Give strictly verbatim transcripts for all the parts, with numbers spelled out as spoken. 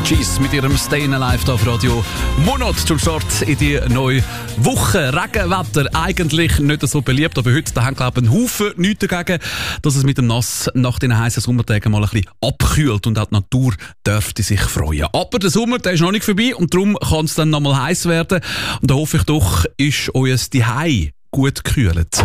Gees mit ihrem Stayin' Alive auf Radio Monat zum Start in die neue Woche. Regenwetter eigentlich nicht so beliebt, aber heute da haben glaube ich einen Haufen nichts dagegen, dass es mit dem Nass nach den heißen Sommertagen mal ein bisschen abkühlt und auch die Natur dürfte sich freuen. Aber der Sommer der ist noch nicht vorbei und darum kann es dann noch mal heiß werden und da hoffe ich doch, ist euer Zuhause gut gekühlt.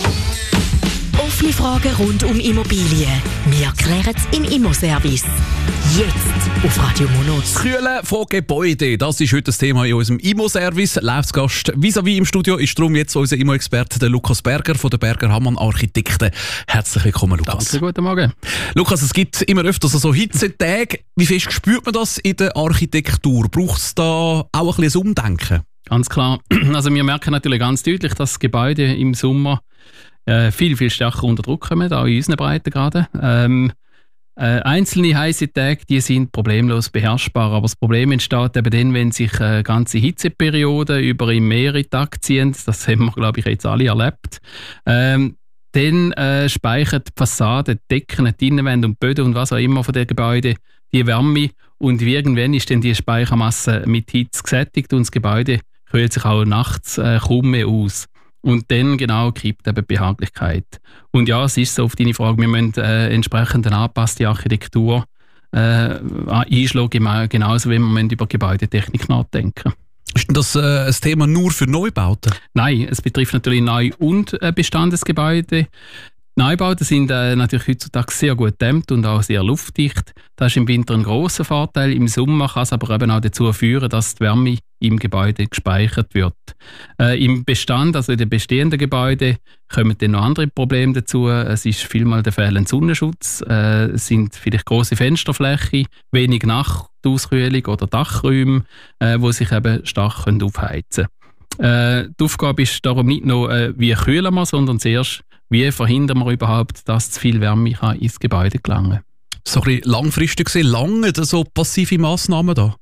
Offene Fragen rund um Immobilien. Wir klären es im Immoservice. Jetzt auf Radio Mono. Das Kühlen von Gebäuden, das ist heute das Thema in unserem Immoservice. Live-Gast vis-à-vis im Studio ist darum jetzt unser Immo-Experte, der Lukas Berger von der Berger Hammann Architekten. Herzlich willkommen, Lukas. Danke, guten Morgen. Lukas, es gibt immer öfter so Hitzetage. Wie fest spürt man das in der Architektur? Braucht es da auch ein bisschen ein Umdenken? Ganz klar. Also wir merken natürlich ganz deutlich, dass Gebäude im Sommer äh, viel, viel stärker unter Druck kommen, auch in unseren Breitengraden. Ähm, äh, einzelne heiße Tage, die sind problemlos beherrschbar, aber das Problem entsteht eben dann, wenn sich äh, ganze Hitzeperioden über mehrere Tage ziehen. Das haben wir, glaube ich, jetzt alle erlebt. Ähm, dann äh, speichern die Fassaden, die Decken, die Innenwände und Böden und was auch immer von den Gebäuden die Wärme und irgendwann ist dann die Speichermasse mit Hitze gesättigt und das Gebäude kühlt sich auch nachts äh, kaum mehr aus. Und dann genau kippt eben die Behaglichkeit. Und ja, es ist so auf deine Frage, wir müssen äh, entsprechend eine angepasste Architektur äh, einschlagen, genauso wie wir über Gebäudetechnik nachdenken. Ist denn das äh, ein Thema nur für Neubauten? Nein, es betrifft natürlich Neu- und äh, Bestandesgebäude. Neubauten sind äh, natürlich heutzutage sehr gut gedämmt und auch sehr luftdicht. Das ist im Winter ein grosser Vorteil. Im Sommer kann es aber eben auch dazu führen, dass die Wärme im Gebäude gespeichert wird. Äh, Im Bestand, also in den bestehenden Gebäuden, kommen dann noch andere Probleme dazu. Es ist vielmal der fehlende Sonnenschutz, äh, es sind vielleicht grosse Fensterflächen, wenig Nachtauskühlung oder Dachräume, äh, die sich eben stark aufheizen können. Äh, die Aufgabe ist darum nicht nur, äh, wie kühlen wir, sondern zuerst, wie verhindern wir überhaupt, dass zu viel Wärme kann ins Gebäude gelangen kann. So ein bisschen langfristig gesehen, lange so passive Massnahmen da?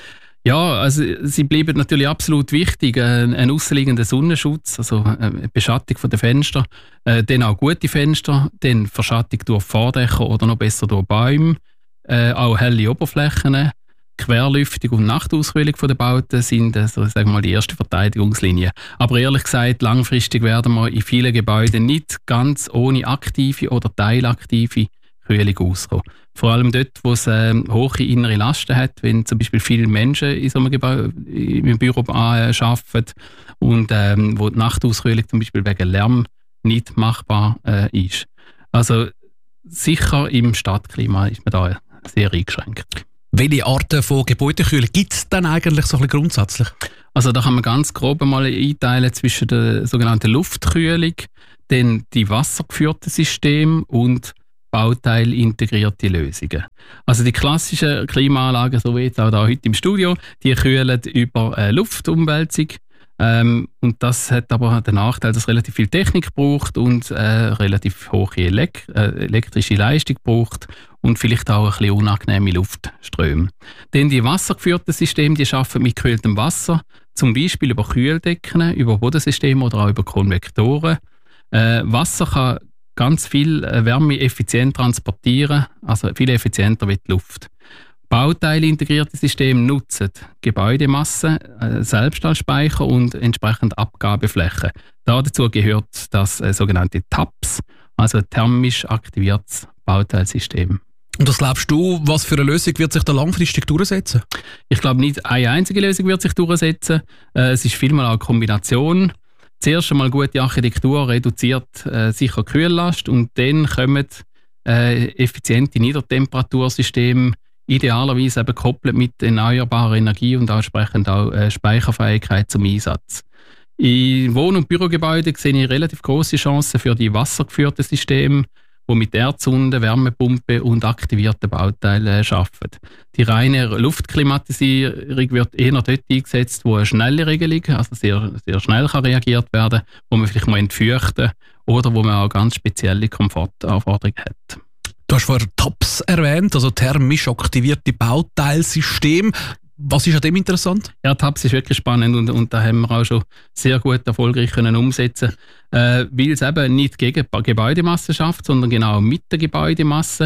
Ja, also sie bleiben natürlich absolut wichtig. Ein, ein ausliegender Sonnenschutz, also eine Beschattung der Fenster, äh, dann auch gute Fenster, dann Verschattung durch Vordächer oder noch besser durch Bäume, äh, auch helle Oberflächen, Querlüftung und Nachtauskühlung der Bauten sind also, sagen wir mal, die erste Verteidigungslinie. Aber ehrlich gesagt, langfristig werden wir in vielen Gebäuden nicht ganz ohne aktive oder teilaktive Kühlung auskommen. Vor allem dort, wo es äh, hohe innere Lasten hat, wenn zum Beispiel viele Menschen in so einem Gebäude, im Büro arbeiten und ähm, wo die Nachtauskühlung zum Beispiel wegen Lärm nicht machbar äh, ist. Also sicher im Stadtklima ist man da sehr eingeschränkt. Welche Arten von Gebäudekühlung gibt es denn eigentlich so ein bisschen grundsätzlich? Also da kann man ganz grob mal einteilen zwischen der sogenannten Luftkühlung, dann die wassergeführten Systeme und bauteilintegrierte Lösungen. Also die klassischen Klimaanlagen, so wie jetzt auch da heute im Studio, die kühlen über äh, Luftumwälzung. Ähm, und das hat aber den Nachteil, dass es relativ viel Technik braucht und äh, relativ hohe Elek- äh, elektrische Leistung braucht und vielleicht auch ein bisschen unangenehme Luftströme. Denn die wassergeführten Systeme, die arbeiten mit gekühltem Wasser, zum Beispiel über Kühldecken, über Bodensysteme oder auch über Konvektoren. Äh, Wasser kann ganz viel Wärme effizient transportieren, also viel effizienter wie die Luft. Bauteilintegrierte Systeme nutzen Gebäudemassen äh, selbst als Speicher und entsprechend Abgabeflächen. Dazu gehört das äh, sogenannte T A P S, also thermisch aktiviertes Bauteilsystem. Und was glaubst du, was für eine Lösung wird sich da langfristig durchsetzen? Ich glaube nicht, eine einzige Lösung wird sich durchsetzen. Äh, es ist vielmal auch eine Kombination. Zuerst einmal gute Architektur reduziert äh, sicher Kühllast und dann kommen äh, effiziente Niedertemperatursysteme, idealerweise eben gekoppelt mit erneuerbarer Energie und entsprechend auch äh, Speicherfähigkeit zum Einsatz. In Wohn- und Bürogebäuden sehe ich relativ große Chancen für die wassergeführten Systeme, die mit Erdsonde, Wärmepumpe und aktivierten Bauteilen arbeiten. Die reine Luftklimatisierung wird eher dort eingesetzt, wo eine schnelle Regelung, also sehr, sehr schnell kann reagiert werden, wo man vielleicht mal entfeuchten oder wo man auch ganz spezielle Komfortanforderungen hat. Du hast vorher T A P S erwähnt, also thermisch aktivierte Bauteilsysteme. Was ist an dem interessant? Ja, T A P S ist wirklich spannend und, und da haben wir auch schon sehr gut erfolgreich können umsetzen, äh, weil es eben nicht gegen Gebäudemasse schafft, sondern genau mit der Gebäudemasse.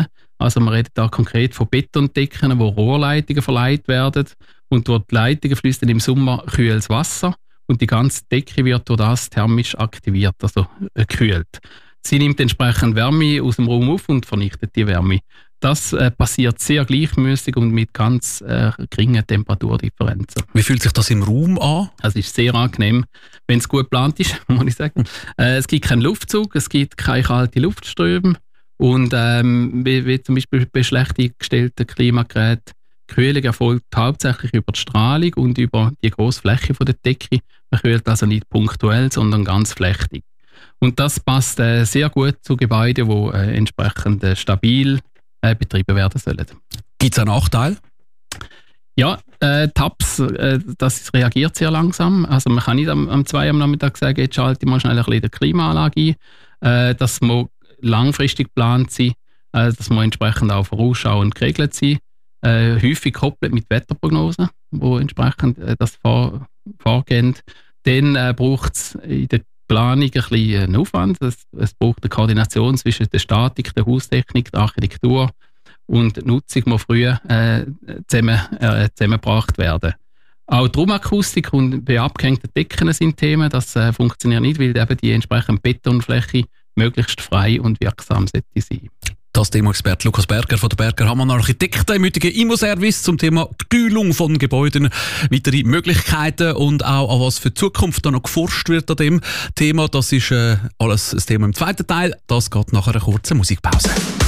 Also man redet da konkret von Betondecken, wo Rohrleitungen verleiht werden und durch die Leitungen fließt dann im Sommer kühles Wasser und die ganze Decke wird durch das thermisch aktiviert, also äh, gekühlt. Sie nimmt entsprechend Wärme aus dem Raum auf und vernichtet die Wärme. Das äh, passiert sehr gleichmäßig und mit ganz äh, geringen Temperaturdifferenzen. Wie fühlt sich das im Raum an? Es ist sehr angenehm, wenn es gut geplant ist, muss ich sagen. Äh, es gibt keinen Luftzug, es gibt keine kalten Luftströme und ähm, wie, wie zum Beispiel bei schlecht eingestellten Klimageräten, die Kühlung erfolgt hauptsächlich über die Strahlung und über die grosse Fläche der Decke. Man kühlt also nicht punktuell, sondern ganz flächig. Und das passt äh, sehr gut zu Gebäuden, die äh, entsprechend äh, stabil äh, betrieben werden sollen. Gibt es einen Nachteil? Ja, äh, T A P S, äh, das reagiert sehr langsam. Also man kann nicht am, am zwei am Nachmittag sagen, jetzt schalte ich mal schnell ein bisschen die Klimaanlage ein. Äh, das muss langfristig geplant sein, äh, das muss entsprechend auch vorausschauend geregelt sein. Äh, häufig gekoppelt mit Wetterprognosen, wo entsprechend äh, das vor, vorgehen. Dann äh, braucht es in der Planung ein bisschen einen Aufwand. Es, es braucht eine Koordination zwischen der Statik, der Haustechnik, der Architektur und die Nutzung muss früher äh, zusammen, äh, zusammengebracht werden. Auch die Raumakustik und bei abgehängten Decken sind Themen. Das äh, funktioniert nicht, weil eben die entsprechende Betonfläche möglichst frei und wirksam sein sollte. Das Thema-Experte Lukas Berger von der Berger Hammann Architekten im heutigen Immo-Service zum Thema Kühlung von Gebäuden, weitere Möglichkeiten und auch an was für Zukunft da noch geforscht wird an dem Thema. Das ist äh, alles ein Thema im zweiten Teil. Das geht nach einer kurzen Musikpause.